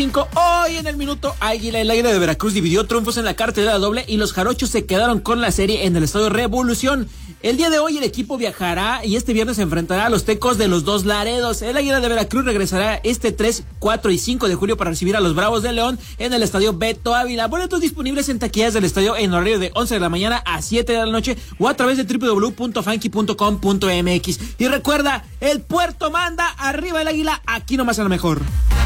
5. Hoy en el Minuto Águila, el Águila de Veracruz dividió triunfos en la cartelera doble y los jarochos se quedaron con la serie en el Estadio Revolución. El día de hoy el equipo viajará y este viernes se enfrentará a los Tecos de los Dos Laredos. El Águila de Veracruz regresará este 3, 4 y 5 de julio para recibir a los Bravos de León en el Estadio Beto Ávila. Boletos disponibles en taquillas del estadio en horario de 11 de la mañana a 7 de la noche o a través de www.funky.com.mx. Y recuerda, el puerto manda, arriba el Águila, aquí nomás a lo mejor.